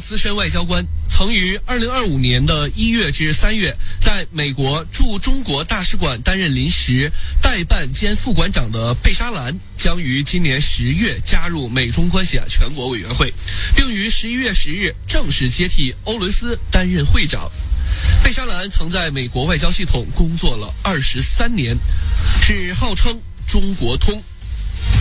资深外交官，曾于2025年的1月至3月在美国驻中国大使馆担任临时代办兼副馆长的贝沙兰，将于今年10月加入美中关系全国委员会，并于11月10日正式接替欧伦斯担任会长。贝沙兰曾在美国外交系统工作了23年，是号称中国通。